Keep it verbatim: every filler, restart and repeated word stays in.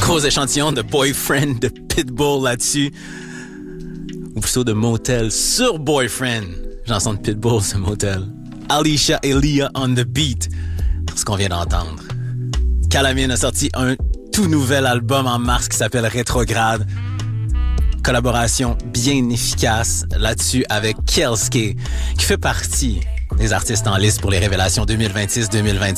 Gros échantillon de Boyfriend de Pitbull là-dessus. Ou plutôt de Motel sur Boyfriend. Chanson de Pitbull, ce Motel. Alicia et Leah on the beat. Ce qu'on vient d'entendre. Calamine a sorti un tout nouvel album en mars qui s'appelle Rétrograde. Collaboration bien efficace là-dessus avec Kelske, qui fait partie des artistes en liste pour les révélations deux mille vingt-six deux mille vingt-sept.